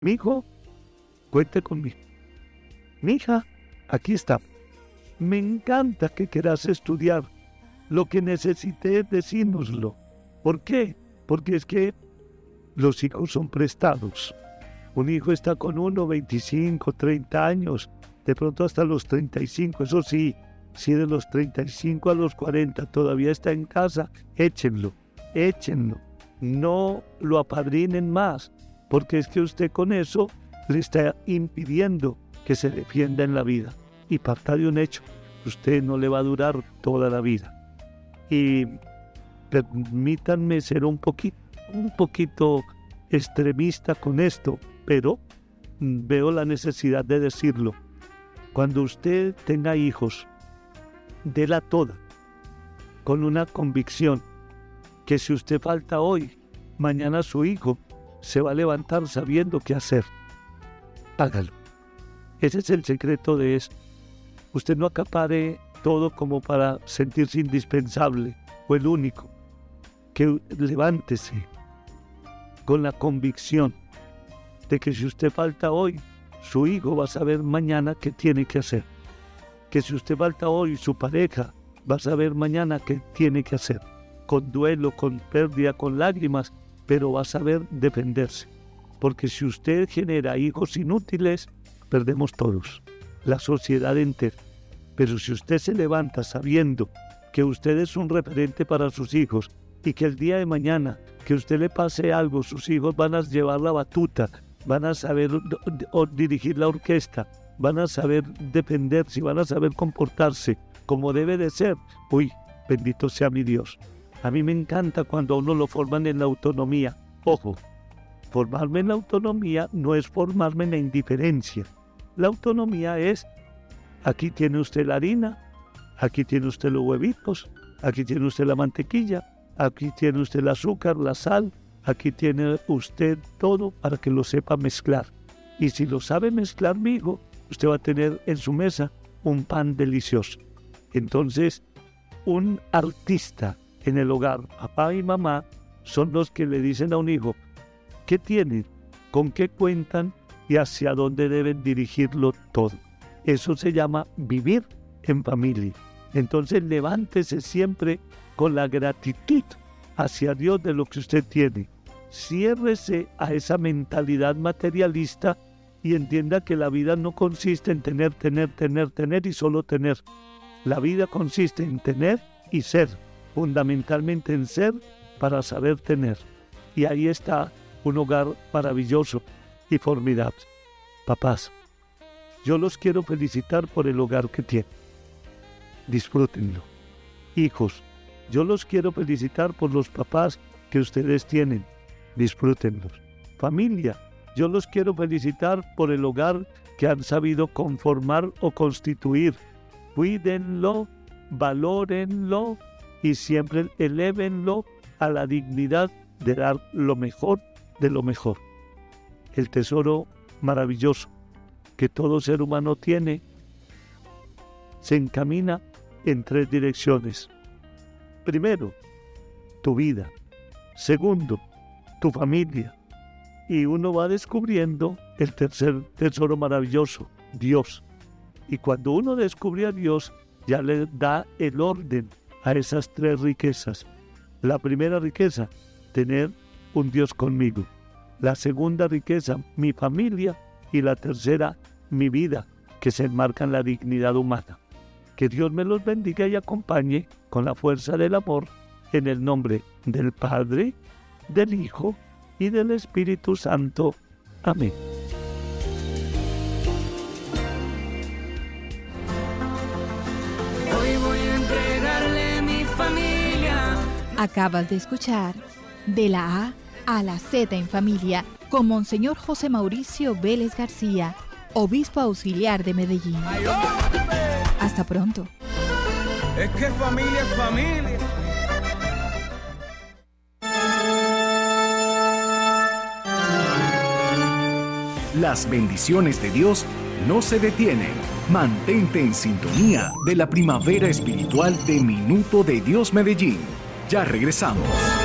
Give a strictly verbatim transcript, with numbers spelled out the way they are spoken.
Mijo, cuente conmigo. Mija, aquí está. Me encanta que quieras estudiar. Lo que necesité, decírnoslo. ¿Por qué? Porque es que los hijos son prestados. Un hijo está con uno, veinticinco, treinta años, de pronto hasta los treinta y cinco. Eso sí, si de los treinta y cinco a los cuarenta todavía está en casa, échenlo, échenlo. No lo apadrinen más, porque es que usted con eso le está impidiendo que se defienda en la vida. Y parta de un hecho, usted no le va a durar toda la vida. Y permítanme ser un poquito, un poquito extremista con esto, pero veo la necesidad de decirlo. Cuando usted tenga hijos, déla toda, con una convicción, que si usted falta hoy, mañana su hijo se va a levantar sabiendo qué hacer. Hágalo. Ese es el secreto de esto. Usted no acapare todo como para sentirse indispensable o el único. Que levántese con la convicción de que si usted falta hoy, su hijo va a saber mañana qué tiene que hacer. Que si usted falta hoy, su pareja va a saber mañana qué tiene que hacer. Con duelo, con pérdida, con lágrimas, pero va a saber defenderse. Porque si usted genera hijos inútiles, perdemos todos, la sociedad entera. Pero si usted se levanta sabiendo que usted es un referente para sus hijos y que el día de mañana que usted le pase algo, sus hijos van a llevar la batuta, van a saber o dirigir la orquesta, van a saber defenderse, van a saber comportarse como debe de ser. Uy, bendito sea mi Dios. A mí me encanta cuando a uno lo forman en la autonomía. Ojo, formarme en la autonomía no es formarme en la indiferencia. La autonomía es, aquí tiene usted la harina, aquí tiene usted los huevitos, aquí tiene usted la mantequilla, aquí tiene usted el azúcar, la sal, aquí tiene usted todo para que lo sepa mezclar. Y si lo sabe mezclar, mi hijo, usted va a tener en su mesa un pan delicioso. Entonces, un artista en el hogar, papá y mamá, son los que le dicen a un hijo qué tienen, con qué cuentan y hacia dónde deben dirigirlo todo. Eso se llama vivir en familia. Entonces, levántese siempre con la gratitud hacia Dios de lo que usted tiene. Ciérrese a esa mentalidad materialista y entienda que la vida no consiste en tener, tener, tener, tener y solo tener. La vida consiste en tener y ser, fundamentalmente en ser para saber tener. Y ahí está un hogar maravilloso y formidable. Papás, yo los quiero felicitar por el hogar que tienen. Disfrútenlo. Hijos, yo los quiero felicitar por los papás que ustedes tienen. Disfrútenlos. Familia, yo los quiero felicitar por el hogar que han sabido conformar o constituir. Cuídenlo, valórenlo y siempre elévenlo a la dignidad de dar lo mejor de lo mejor. El tesoro maravilloso que todo ser humano tiene se encamina en tres direcciones. Primero, tu vida. Segundo, tu familia. Y uno va descubriendo el tercer tesoro maravilloso, Dios. Y cuando uno descubre a Dios, ya le da el orden a esas tres riquezas. La primera riqueza, tener un Dios conmigo. La segunda riqueza, mi familia. Y la tercera, mi vida, que se enmarca en la dignidad humana. Que Dios me los bendiga y acompañe con la fuerza del amor, en el nombre del Padre, del Hijo y del Espíritu Santo. Amén. Hoy voy a entregarle mi familia. Acabas de escuchar De la A a la Z en Familia con Monseñor José Mauricio Vélez García, obispo auxiliar de Medellín. Ay, hombre. Hasta pronto. Es que familia es familia. Las bendiciones de Dios no se detienen. Mantente en sintonía de la primavera espiritual de Minuto de Dios Medellín. Ya regresamos.